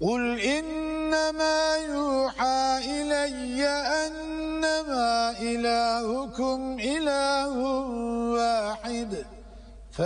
قل إنما يوحى إلي أنما إلهكم إله واحد